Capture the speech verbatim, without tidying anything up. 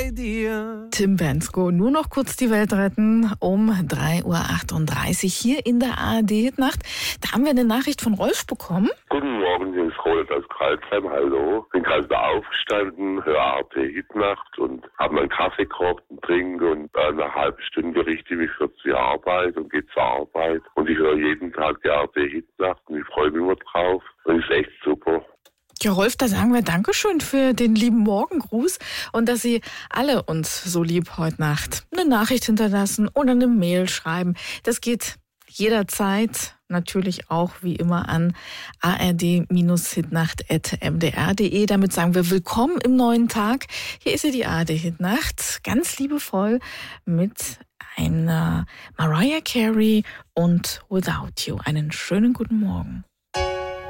idea. Tim Bendzko, nur noch kurz die Welt retten um drei Uhr achtunddreißig hier in der A R D-Hitnacht. Da haben wir eine Nachricht von Rolf bekommen. Guten Morgen, hier ist Roland aus Karlsheim, hallo. Bin gerade wieder aufgestanden, höre A R D-Hitnacht und habe meinen Kaffee gekocht und trinke und äh, eine halbe Stunde richte ich mich für die Arbeit und gehe zur Arbeit. Und ich höre jeden Tag die A R D-Hitnacht und ich freue mich immer drauf. Und ist echt super. Ja, Rolf, da sagen wir Dankeschön für den lieben Morgengruß und dass Sie alle uns so lieb heute Nacht eine Nachricht hinterlassen oder eine Mail schreiben. Das geht jederzeit, natürlich auch wie immer an a r d hitnacht at m d r punkt d e. Damit sagen wir willkommen im neuen Tag. Hier ist sie, die A R D-Hitnacht, ganz liebevoll mit einer Mariah Carey und Without You. Einen schönen guten Morgen.